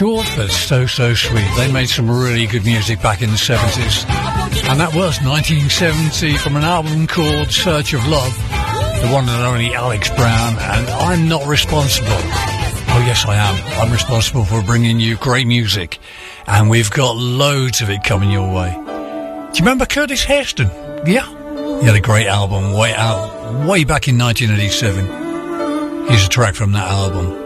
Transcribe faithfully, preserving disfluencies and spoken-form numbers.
Short but so, so sweet. They made some really good music back in the seventies. And that was nineteen seventy from an album called Search of Love. The one and only Alex Brown. And I'm not responsible. Oh, yes, I am. I'm responsible for bringing you great music. And we've got loads of it coming your way. Do you remember Curtis Hairston? Yeah. He had a great album way out, way back in nineteen eighty-seven. Here's a track from that album.